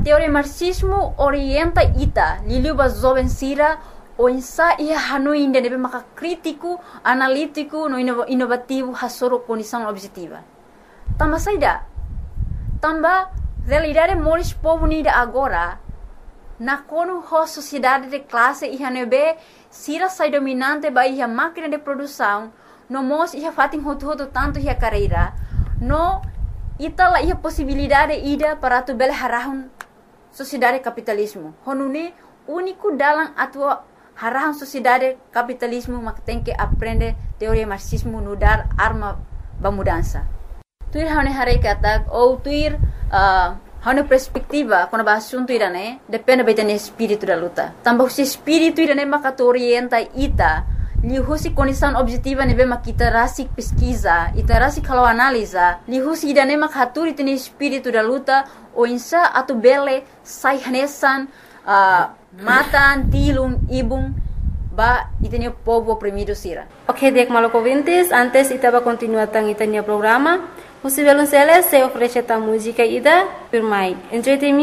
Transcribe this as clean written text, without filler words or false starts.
teoria marxismo orienta ita liliuba jovem sira o insa ia hanu inde nebe maka crítico, analítico, no inovativo hasoro condição objetiva. Tamba saida. Tamba realidade moris povo nida agora na kono ho sociedade de classe ia nebe sira sai dominante ba ia máquina de produção no mos ia fatin hotu tanto ia carreira no itala ia possibilidade ida para tu bel harahun sociedade capitalismo honune único dalam atua harahun sociedade capitalismo mak tem que aprender teoria marxismo no dar arma ba mudança tuir hane hare kata ou tuir hane perspectiva quando ba assunto irane depende betene espírito da luta tambah se espírito irane maka orienta ita lihusi condição objetiva nebe makita rasik pesquisa ita rasik kalau analisa lihusi idane makhaturi tene espírito da luta o insa atu bele sai hanesan matan tilum ibung ba itene povo oprimido sira. Ok, dek malok ouvintes, antes itaba continuar tang itania programa. Os violoncelos se oferece a música ida por mai.